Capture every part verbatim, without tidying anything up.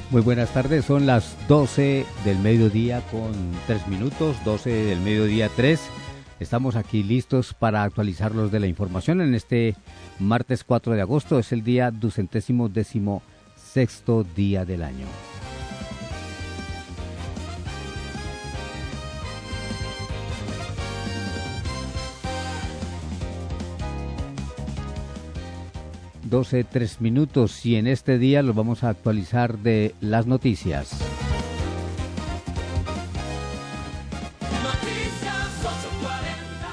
Muy buenas tardes, son las doce del mediodía con tres minutos, doce del mediodía tres. Estamos aquí listos para actualizarlos de la información en este martes cuatro de agosto, es el día ducentésimo décimo sexto día del año. doce, tres minutos y en este día los vamos a actualizar de las noticias. Noticias ocho cuarenta.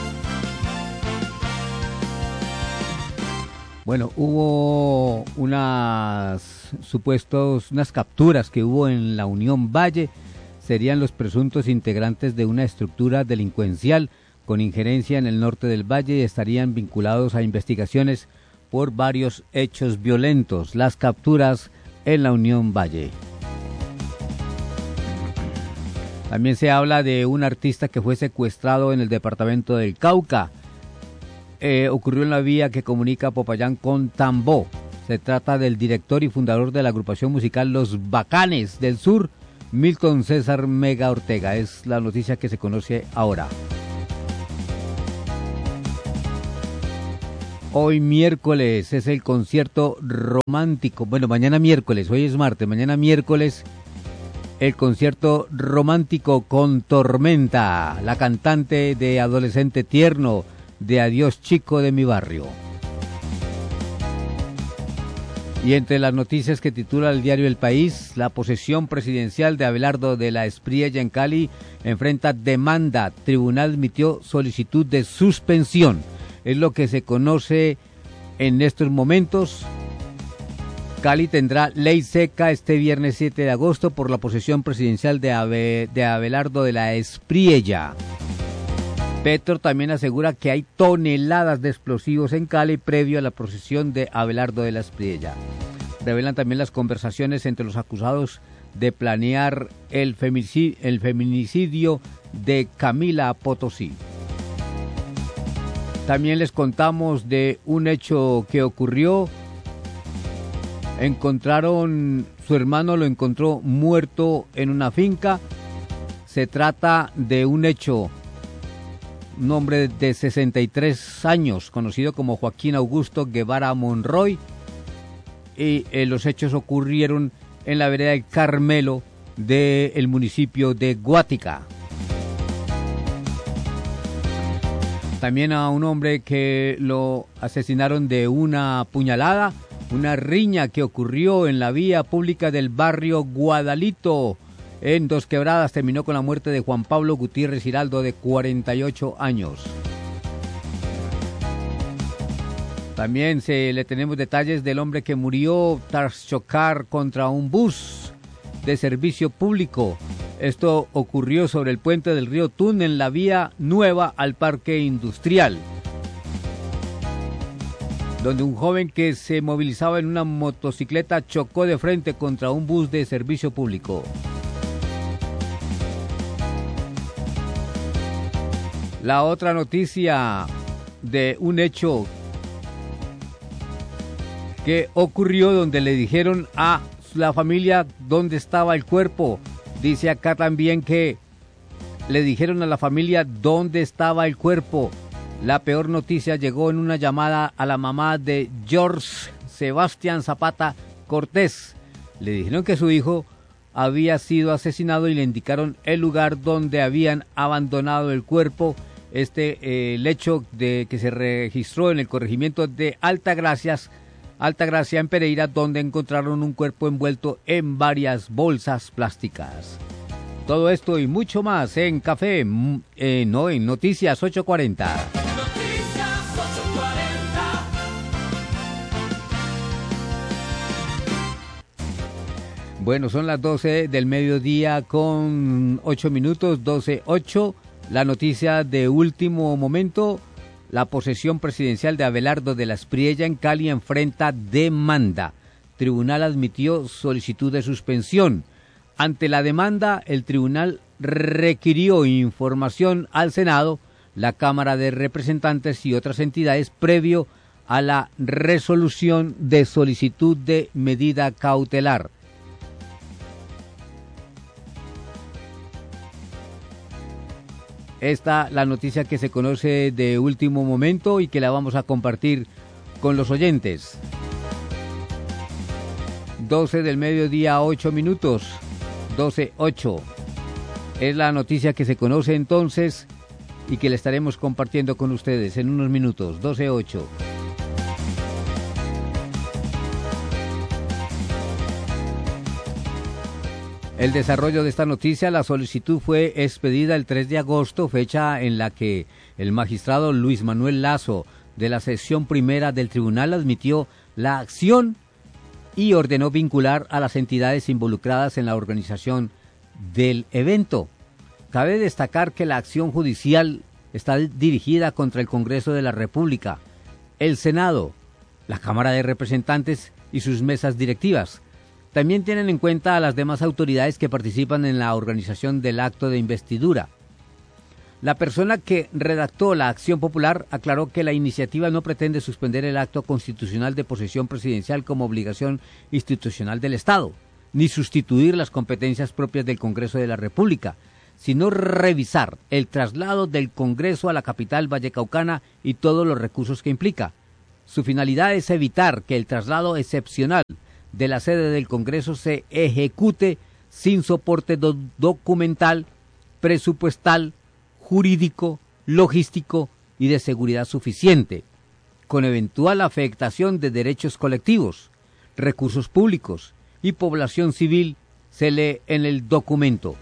Bueno, hubo unas supuestos, unas capturas que hubo en la Unión Valle. Serían los presuntos integrantes de una estructura delincuencial con injerencia en el norte del Valle y estarían vinculados a investigaciones por varios hechos violentos. Las capturas en la Unión Valle. También se habla de un artista que fue secuestrado en el departamento del Cauca. Eh, ocurrió en la vía que comunica Popayán con Tambó. Se trata del director y fundador de la agrupación musical Los Bacanes del Sur, Milton César Mega Ortega. Es la noticia que se conoce ahora. Hoy miércoles es el concierto romántico, bueno, mañana miércoles, hoy es martes, mañana miércoles, el concierto romántico con Tormenta, la cantante de Adolescente Tierno, de Adiós Chico de mi barrio. Y entre las noticias que titula el diario El País, la posesión presidencial de Abelardo de la Espriella en Cali enfrenta demanda, tribunal admitió solicitud de suspensión. Es lo que se conoce en estos momentos. Cali tendrá ley seca este viernes siete de agosto por la posesión presidencial de, Abe, de Abelardo de la Espriella. Petro también asegura que hay toneladas de explosivos en Cali previo a la posesión de Abelardo de la Espriella. Revelan también las conversaciones entre los acusados de planear el feminicidio, el feminicidio de Camila Potosí. También les contamos de un hecho que ocurrió. Encontraron, su hermano lo encontró muerto en una finca. Se trata de un hecho, un hombre de sesenta y tres años, conocido como Joaquín Augusto Guevara Monroy. Y eh, los hechos ocurrieron en la vereda del Carmelo del municipio de Guática. También a un hombre que lo asesinaron de una puñalada, una riña que ocurrió en la vía pública del barrio Guadalito, en Dos Quebradas, terminó con la muerte de Juan Pablo Gutiérrez Giraldo, de cuarenta y ocho años. También se le tenemos detalles del hombre que murió tras chocar contra un bus de servicio público. Esto ocurrió sobre el puente del río Tun en la vía nueva al parque industrial, donde un joven que se movilizaba en una motocicleta chocó de frente contra un bus de servicio público. La otra noticia de un hecho que ocurrió donde le dijeron a la familia dónde estaba el cuerpo. Dice acá también que le dijeron a la familia dónde estaba el cuerpo. La peor noticia llegó en una llamada a la mamá de George Sebastián Zapata Cortés. Le dijeron que su hijo había sido asesinado y le indicaron el lugar donde habían abandonado el cuerpo. Este eh, el hecho de que se registró en el corregimiento de Altagracias, Altagracia en Pereira, donde encontraron un cuerpo envuelto en varias bolsas plásticas. Todo esto y mucho más en Café, eh, no, en Noticias ocho cuarenta. Noticias ocho cuarenta. Bueno, son las doce del mediodía con ocho minutos, doce ocho. La noticia de último momento. La posesión presidencial de Abelardo de la Espriella en Cali enfrenta demanda. Tribunal admitió solicitud de suspensión. Ante la demanda, el tribunal requirió información al Senado, la Cámara de Representantes y otras entidades previo a la resolución de solicitud de medida cautelar. esta la noticia que se conoce de último momento y que la vamos a compartir con los oyentes. doce del mediodía, ocho minutos. doce, ocho. Es la noticia que se conoce entonces y que le estaremos compartiendo con ustedes en unos minutos. doce, ocho. El desarrollo de esta noticia, la solicitud fue expedida el tres de agosto, fecha en la que el magistrado Luis Manuel Lazo de la sección primera del tribunal admitió la acción y ordenó vincular a las entidades involucradas en la organización del evento. Cabe destacar que la acción judicial está dirigida contra el Congreso de la República, el Senado, la Cámara de Representantes y sus mesas directivas. También tienen en cuenta a las demás autoridades que participan en la organización del acto de investidura. La persona que redactó la acción popular aclaró que la iniciativa no pretende suspender el acto constitucional de posesión presidencial como obligación institucional del Estado, ni sustituir las competencias propias del Congreso de la República, sino revisar el traslado del Congreso a la capital vallecaucana y todos los recursos que implica. Su finalidad es evitar que el traslado excepcional de la sede del Congreso se ejecute sin soporte do- documental, presupuestal, jurídico, logístico y de seguridad suficiente, con eventual afectación de derechos colectivos, recursos públicos y población civil, se lee en el documento.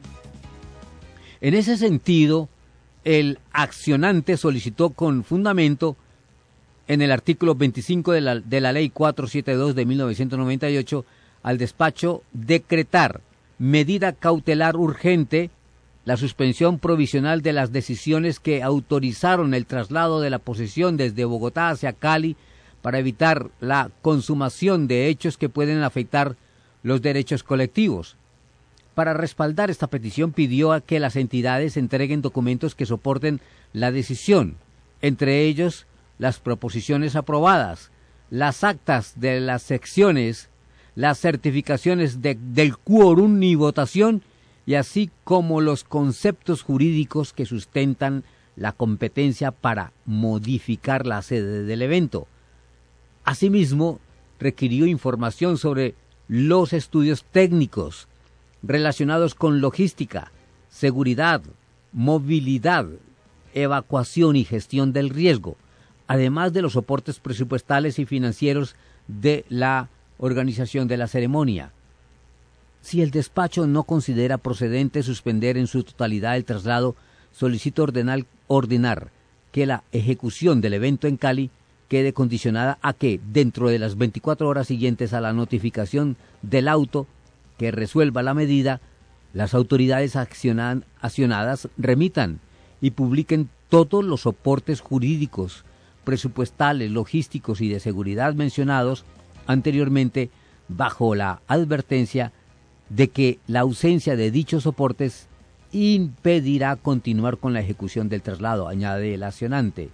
En ese sentido, el accionante solicitó con fundamento en el artículo veinticinco de la, de la Ley cuatrocientos setenta y dos de mil novecientos noventa y ocho al despacho decretar medida cautelar urgente la suspensión provisional de las decisiones que autorizaron el traslado de la posesión desde Bogotá hacia Cali para evitar la consumación de hechos que pueden afectar los derechos colectivos. Para respaldar esta petición pidió a que las entidades entreguen documentos que soporten la decisión, entre ellos las proposiciones aprobadas, las actas de las secciones, las certificaciones de, del quórum y votación, y así como los conceptos jurídicos que sustentan la competencia para modificar la sede del evento. Asimismo, requirió información sobre los estudios técnicos relacionados con logística, seguridad, movilidad, evacuación y gestión del riesgo, además de los soportes presupuestales y financieros de la organización de la ceremonia. Si el despacho no considera procedente suspender en su totalidad el traslado, solicito ordenar, ordenar que la ejecución del evento en Cali quede condicionada a que, dentro de las veinticuatro horas siguientes a la notificación del auto que resuelva la medida, las autoridades accionan, accionadas remitan y publiquen todos los soportes jurídicos, presupuestales, logísticos y de seguridad mencionados anteriormente, bajo la advertencia de que la ausencia de dichos soportes impedirá continuar con la ejecución del traslado, añade el accionante.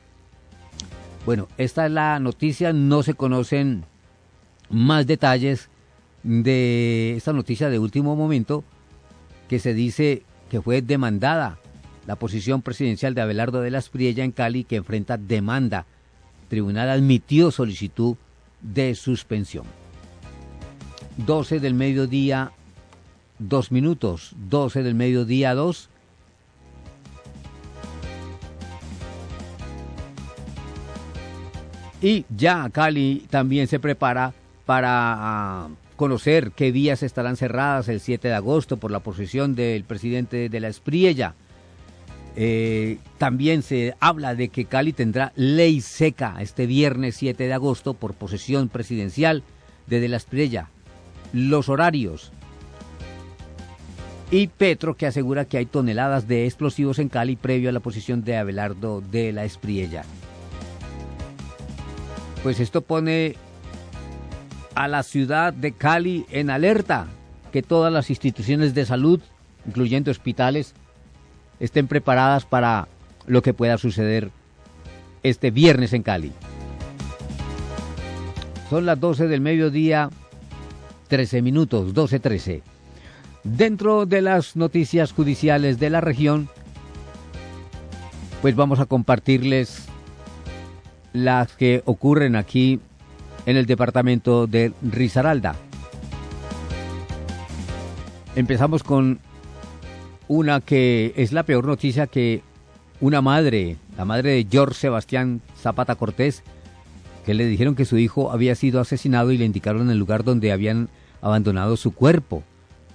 Bueno, esta es la noticia, no se conocen más detalles de esta noticia de último momento, que se dice que fue demandada la posición presidencial de Abelardo de la Espriella en Cali, que enfrenta demanda. El tribunal admitió solicitud de suspensión. doce del mediodía, dos minutos. doce del mediodía, dos. Y ya Cali también se prepara para uh, conocer qué vías estarán cerradas el siete de agosto por la posesión del presidente de la Espriella. Eh, también se habla de que Cali tendrá ley seca este viernes siete de agosto por posesión presidencial de De la Espriella. Los horarios. Y Petro, que asegura que hay toneladas de explosivos en Cali previo a la posesión de Abelardo de la Espriella. Pues esto pone a la ciudad de Cali en alerta, que todas las instituciones de salud, incluyendo hospitales, estén preparadas para lo que pueda suceder este viernes en Cali. Son las doce del mediodía, trece minutos, doce trece. Dentro de las noticias judiciales de la región, Pues vamos a compartirles las que ocurren aquí en el departamento de Risaralda. Empezamos con una que es la peor noticia, que una madre, la madre de George Sebastián Zapata Cortés, que le dijeron que su hijo había sido asesinado y le indicaron el lugar donde habían abandonado su cuerpo.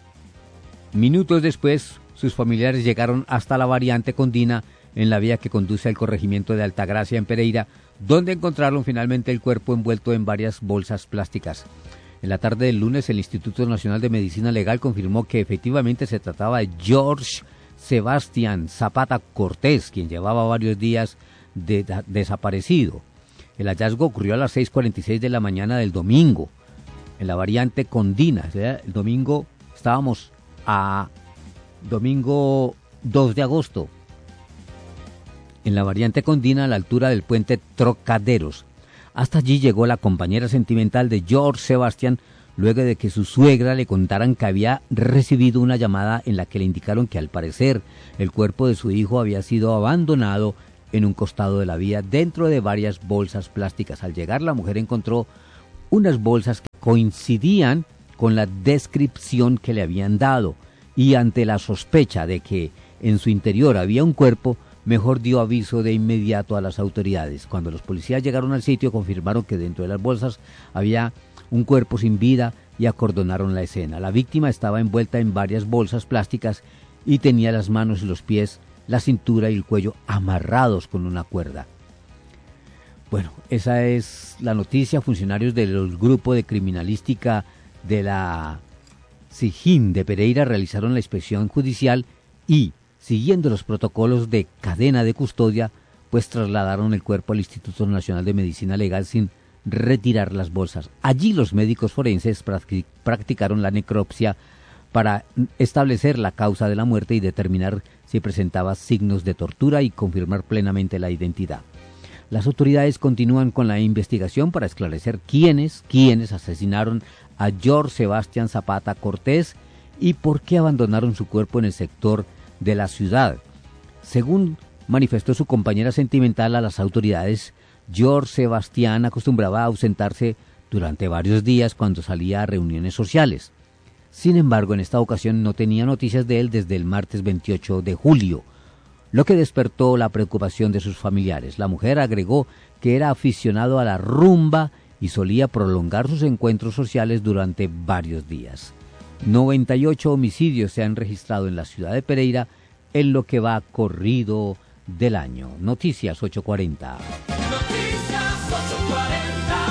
Minutos después, sus familiares llegaron hasta la variante Condina, en la vía que conduce al corregimiento de Altagracia en Pereira, donde encontraron finalmente el cuerpo envuelto en varias bolsas plásticas. En la tarde del lunes, el Instituto Nacional de Medicina Legal confirmó que efectivamente se trataba de George Sebastián Zapata Cortés, quien llevaba varios días de, de, desaparecido. El hallazgo ocurrió a las seis cuarenta y seis de la mañana del domingo, en la variante Condina. O sea, el domingo estábamos a domingo dos de agosto. En la variante Condina, a la altura del puente Trocaderos. Hasta allí llegó la compañera sentimental de George Sebastián, luego de que su suegra le contaran que había recibido una llamada en la que le indicaron que al parecer el cuerpo de su hijo había sido abandonado en un costado de la vía dentro de varias bolsas plásticas. Al llegar, la mujer encontró unas bolsas que coincidían con la descripción que le habían dado, y ante la sospecha de que en su interior había un cuerpo, mejor dio aviso de inmediato a las autoridades. Cuando los policías llegaron al sitio, confirmaron que dentro de las bolsas había un cuerpo sin vida y acordonaron la escena. La víctima estaba envuelta en varias bolsas plásticas y tenía las manos y los pies, la cintura y el cuello amarrados con una cuerda. Bueno, esa es la noticia. Funcionarios del grupo de criminalística de la SIJIN de Pereira realizaron la inspección judicial y, siguiendo los protocolos de cadena de custodia, pues trasladaron el cuerpo al Instituto Nacional de Medicina Legal sin retirar las bolsas. Allí los médicos forenses practicaron la necropsia para establecer la causa de la muerte y determinar si presentaba signos de tortura y confirmar plenamente la identidad. Las autoridades continúan con la investigación para esclarecer quiénes, quiénes asesinaron a George Sebastián Zapata Cortés y por qué abandonaron su cuerpo en el sector de la ciudad. Según manifestó su compañera sentimental a las autoridades, George Sebastián acostumbraba a ausentarse durante varios días cuando salía a reuniones sociales. Sin embargo, en esta ocasión no tenía noticias de él desde el martes veintiocho de julio, lo que despertó la preocupación de sus familiares. La mujer agregó que era aficionado a la rumba y solía prolongar sus encuentros sociales durante varios días. noventa y ocho homicidios se han registrado en la ciudad de Pereira en lo que va corrido del año. Noticias ocho cuarenta. Noticias ocho cuarenta.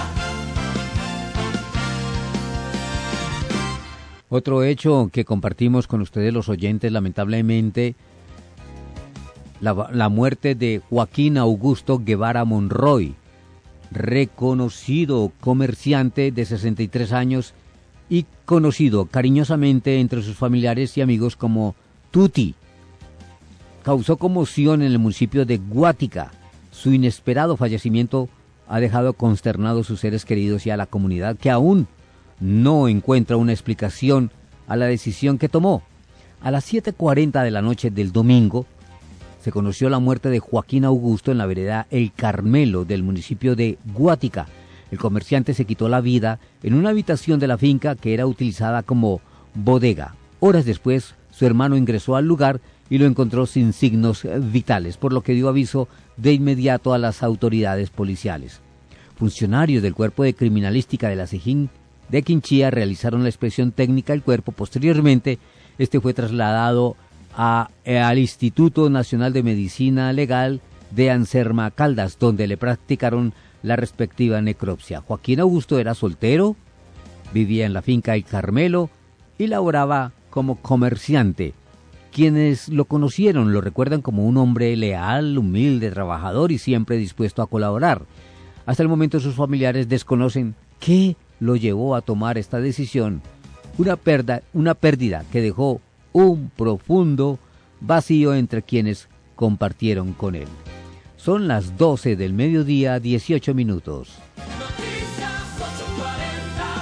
Otro hecho que compartimos con ustedes los oyentes, lamentablemente, la, la muerte de Joaquín Augusto Guevara Monroy, reconocido comerciante de sesenta y tres años y conocido cariñosamente entre sus familiares y amigos como Tuti. Causó conmoción en el municipio de Guática. Su inesperado fallecimiento ha dejado consternados a sus seres queridos y a la comunidad, que aún no encuentra una explicación a la decisión que tomó. A las siete cuarenta de la noche del domingo se conoció la muerte de Joaquín Augusto en la vereda El Carmelo del municipio de Guática. El comerciante se quitó la vida en una habitación de la finca que era utilizada como bodega. Horas después, su hermano ingresó al lugar y lo encontró sin signos vitales, por lo que dio aviso de inmediato a las autoridades policiales. Funcionarios del Cuerpo de Criminalística de la SIJIN de Quinchía realizaron la inspección técnica del cuerpo. Posteriormente, este fue trasladado a, al Instituto Nacional de Medicina Legal de Anserma Caldas, donde le practicaron la respectiva necropsia. Joaquín Augusto era soltero, vivía en la finca El Carmelo y laboraba como comerciante. Quienes lo conocieron lo recuerdan como un hombre leal, humilde, trabajador y siempre dispuesto a colaborar. Hasta el momento sus familiares desconocen qué lo llevó a tomar esta decisión, una pérdida, una pérdida que dejó un profundo vacío entre quienes compartieron con él. Son las doce del mediodía, dieciocho minutos. Noticias ocho cuarenta.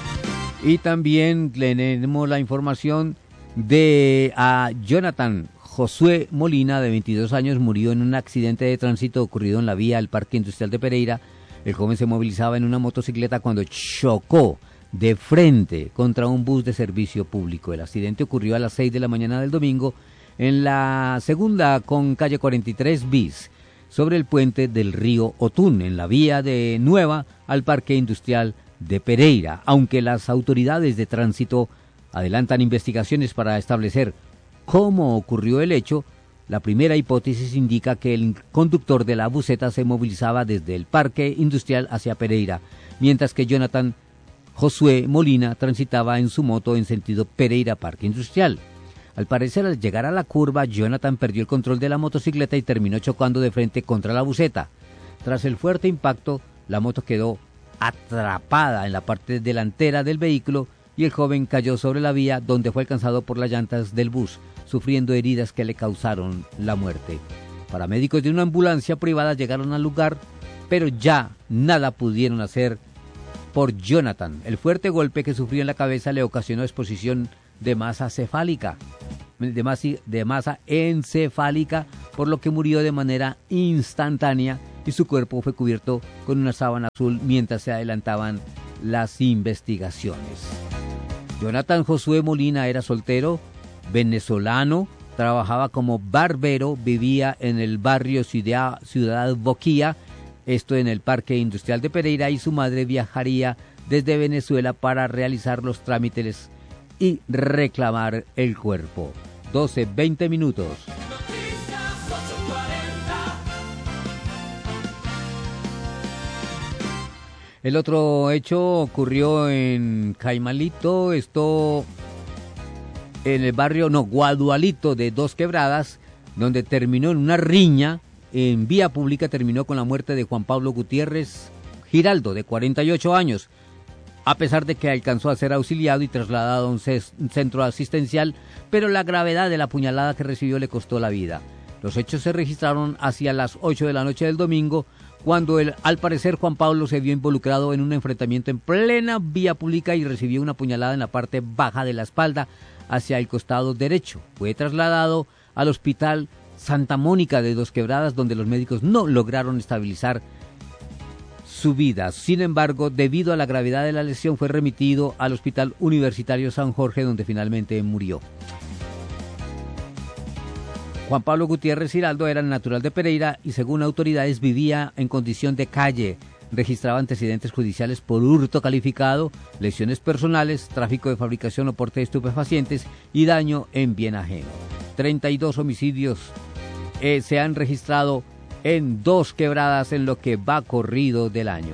Y también tenemos la información de a Jonathan Josué Molina, de veintidós años, murió en un accidente de tránsito ocurrido en la vía del Parque Industrial de Pereira. El joven se movilizaba en una motocicleta cuando chocó de frente contra un bus de servicio público. El accidente ocurrió a las seis de la mañana del domingo en la segunda con calle cuarenta y tres bis, sobre el puente del río Otún, en la vía de Nueva al Parque Industrial de Pereira, aunque las autoridades de tránsito adelantan investigaciones para establecer cómo ocurrió el hecho. La primera hipótesis indica que el conductor de la buseta se movilizaba desde el Parque Industrial hacia Pereira, mientras que Jonathan Josué Molina transitaba en su moto en sentido Pereira-Parque Industrial. Al parecer, al llegar a la curva, Jonathan perdió el control de la motocicleta y terminó chocando de frente contra la buseta. Tras el fuerte impacto, la moto quedó atrapada en la parte delantera del vehículo y el joven cayó sobre la vía, donde fue alcanzado por las llantas del bus, sufriendo heridas que le causaron la muerte. Paramédicos de una ambulancia privada llegaron al lugar, pero ya nada pudieron hacer por Jonathan. El fuerte golpe que sufrió en la cabeza le ocasionó exposición de masa cefálica, de masa, de masa encefálica, por lo que murió de manera instantánea y su cuerpo fue cubierto con una sábana azul mientras se adelantaban las investigaciones. Jonathan Josué Molina era soltero, venezolano, trabajaba como barbero, vivía en el barrio Ciudad, Ciudad Boquía, esto en el Parque Industrial de Pereira, y su madre viajaría desde Venezuela para realizar los trámites y reclamar el cuerpo. doce veinte minutos. Noticias ocho cuarenta. El otro hecho ocurrió en Caimalito, esto en el barrio, no, Guadualito de Dos Quebradas, donde terminó en una riña en vía pública, terminó con la muerte de Juan Pablo Gutiérrez Giraldo, de cuarenta y ocho años. A pesar de que alcanzó a ser auxiliado y trasladado a un centro asistencial, pero la gravedad de la puñalada que recibió le costó la vida. Los hechos se registraron hacia las ocho de la noche del domingo, cuando el, al parecer Juan Pablo se vio involucrado en un enfrentamiento en plena vía pública y recibió una puñalada en la parte baja de la espalda hacia el costado derecho. Fue trasladado al Hospital Santa Mónica de Dos Quebradas, donde los médicos no lograron estabilizar su vida. Sin embargo, debido a la gravedad de la lesión, fue remitido al Hospital Universitario San Jorge, donde finalmente murió. Juan Pablo Gutiérrez Giraldo era natural de Pereira y, según autoridades, vivía en condición de calle. Registraba antecedentes judiciales por hurto calificado, lesiones personales, tráfico de fabricación o porte de estupefacientes y daño en bien ajeno. treinta y dos homicidios eh, se han registrado en Dos Quebradas en lo que va corrido del año.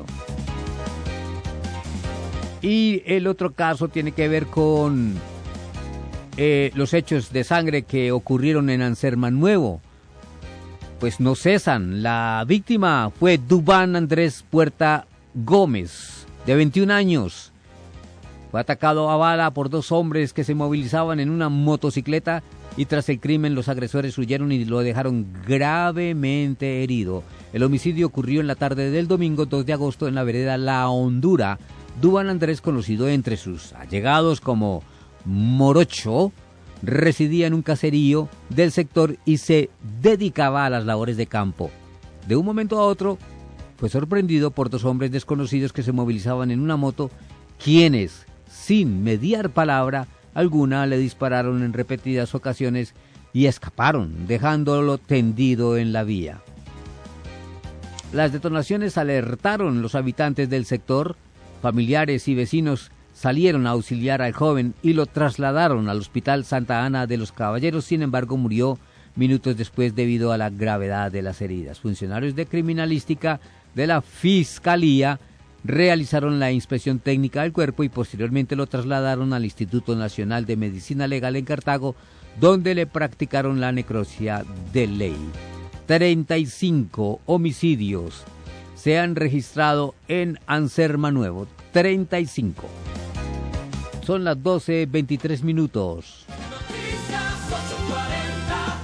Y el otro caso tiene que ver con eh, los hechos de sangre que ocurrieron en Anserma Nuevo. Pues no cesan. La víctima fue Dubán Andrés Puerta Gómez, de veintiún años. Fue atacado a bala por dos hombres que se movilizaban en una motocicleta, y tras el crimen los agresores huyeron y lo dejaron gravemente herido. El homicidio ocurrió en la tarde del domingo dos de agosto en la vereda La Hondura. Dubán Andrés, conocido entre sus allegados como Morocho, residía en un caserío del sector y se dedicaba a las labores de campo. De un momento a otro fue sorprendido por dos hombres desconocidos que se movilizaban en una moto, quienes, sin mediar palabra alguna, le dispararon en repetidas ocasiones y escaparon, dejándolo tendido en la vía. Las detonaciones alertaron a los habitantes del sector. Familiares y vecinos salieron a auxiliar al joven y lo trasladaron al Hospital Santa Ana de los Caballeros. Sin embargo, murió minutos después debido a la gravedad de las heridas. Funcionarios de criminalística de la Fiscalía realizaron la inspección técnica del cuerpo y posteriormente lo trasladaron al Instituto Nacional de Medicina Legal en Cartago, donde le practicaron la necropsia de ley. treinta y cinco homicidios se han registrado en Anserma Nuevo. treinta y cinco. Son las doce veintitrés minutos. Noticias ocho cuarenta.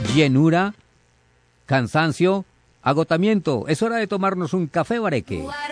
Llenura, cansancio, agotamiento. Es hora de tomarnos un café bareque.